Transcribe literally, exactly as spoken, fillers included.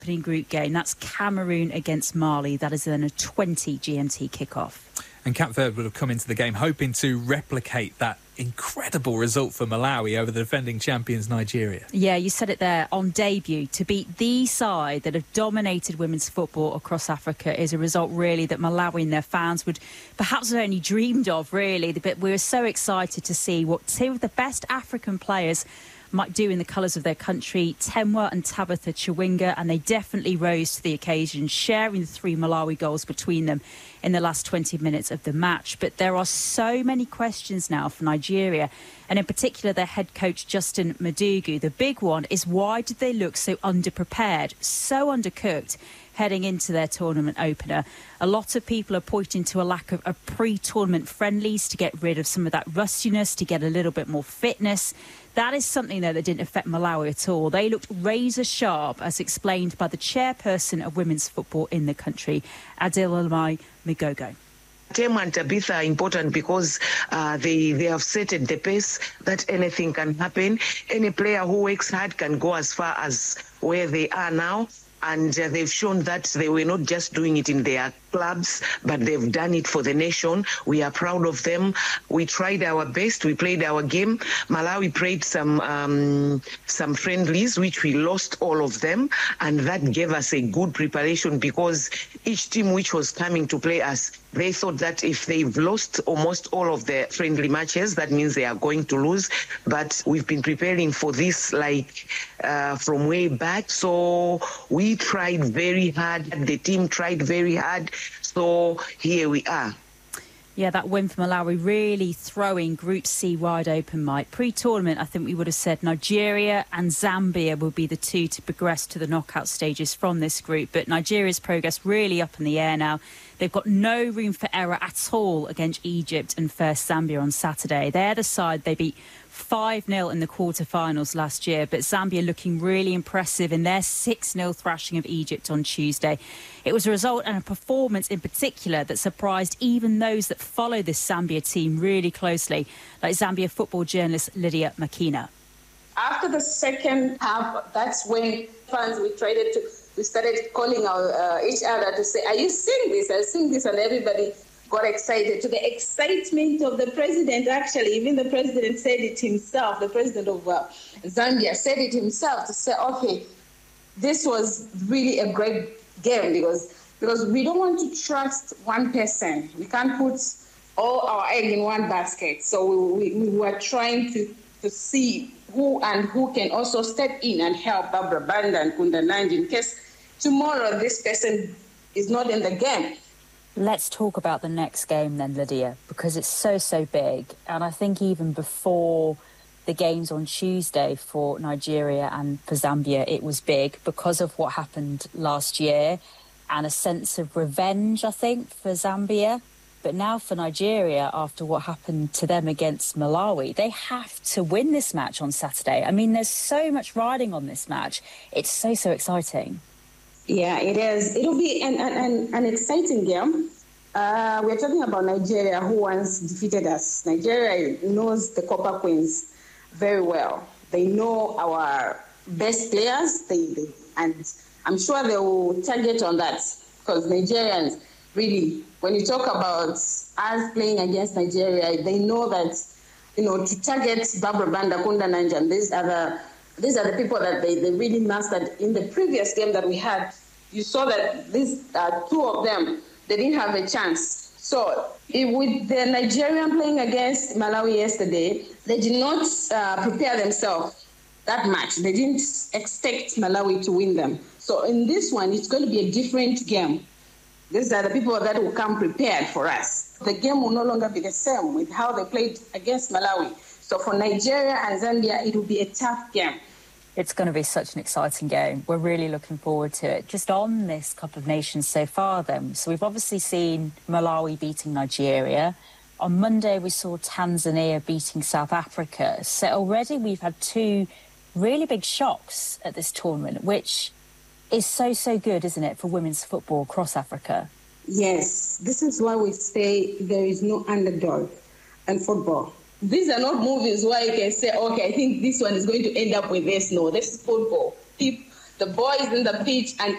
opening group game. That's Cameroon against Mali. That is then a twenty G M T kickoff. And Cape Verde would have come into the game hoping to replicate that incredible result for Malawi over the defending champions Nigeria. Yeah, you said it there. On debut, to beat the side that have dominated women's football across Africa is a result really that Malawi and their fans would perhaps have only dreamed of, really. But we were so excited to see what two of the best African players might do in the colours of their country, Temwa and Tabitha Chawinga, and they definitely rose to the occasion, sharing the three Malawi goals between them in the last twenty minutes of the match. But there are so many questions now for Nigeria, and in particular their head coach Justin Madugu. The big one is, why did they look so underprepared, so undercooked heading into their tournament opener? A lot of people are pointing to a lack of, of pre-tournament friendlies to get rid of some of that rustiness, to get a little bit more fitness. That is something, though, that didn't affect Malawi at all. They looked razor sharp, as explained by the chairperson of women's football in the country, Adelamai Migogo. Temwa and Tabitha are important because uh, they, they have set the pace that anything can happen. Any player who works hard can go as far as where they are now. And uh, they've shown that they were not just doing it in their clubs, but they've done it for the nation. We are proud of them. We tried our best. We played our game. Malawi played some um, some friendlies, which we lost all of them. And that gave us a good preparation, because each team which was coming to play us, they thought that if they've lost almost all of the friendly matches, that means they are going to lose. But we've been preparing for this like uh, from way back. So we tried very hard. The team tried very hard. So here we are. Yeah, that win for Malawi really throwing Group C wide open, Mike. Pre-tournament, I think we would have said Nigeria and Zambia will be the two to progress to the knockout stages from this group. But Nigeria's progress really up in the air now. They've got no room for error at all against Egypt and first Zambia on Saturday. They're the side they beat five nil in the quarterfinals last year, but Zambia looking really impressive in their six nil thrashing of Egypt on Tuesday. It was a result and a performance in particular that surprised even those that follow this Zambia team really closely, like Zambia football journalist Lydia Makina. After the second half, that's when fans we traded to, we started calling our uh, each other to say, "Are you seeing this? Are you seeing this?" And everybody got excited, to the excitement of the president. Actually, even the president said it himself. The president of uh, Zambia said it himself to say, okay, this was really a great game, because because we don't want to trust one person. We can't put all our egg in one basket. So we, we, we were trying to, to see who and who can also step in and help Barbara Banda and Kunda Nanji in case tomorrow this person is not in the game. Let's talk about the next game then, Lydia, because it's so, so big. And I think even before the games on Tuesday for Nigeria and for Zambia, it was big because of what happened last year and a sense of revenge, I think, for Zambia. But now for Nigeria, after what happened to them against Malawi, they have to win this match on Saturday. I mean, there's so much riding on this match. It's so, so exciting. Yeah, it is. It'll be an, an, an exciting game. Uh, we're talking about Nigeria, who once defeated us. Nigeria knows the Copper Queens very well. They know our best players, they, they, and I'm sure they will target on that, because Nigerians, really, when you talk about us playing against Nigeria, they know that, you know, to target Barbara Banda, Kunda Nanji, and these other These are the people that they, they really mastered. In the previous game that we had, you saw that these uh, two of them, they didn't have a chance. So if with the Nigerian playing against Malawi yesterday, they did not uh, prepare themselves that much. They didn't expect Malawi to win them. So in this one, it's going to be a different game. These are the people that will come prepared for us. The game will no longer be the same with how they played against Malawi. So for Nigeria and Zambia, it will be a tough game. It's going to be such an exciting game. We're really looking forward to it. Just on this Cup of Nations so far then, so we've obviously seen Malawi beating Nigeria. On Monday, we saw Tanzania beating South Africa. So already we've had two really big shocks at this tournament, which is so, so good, isn't it, for women's football across Africa? Yes, this is why we say there is no underdog in football. These are not movies where you can say, okay, I think this one is going to end up with this. No, this is football. People, the boys in the pitch, and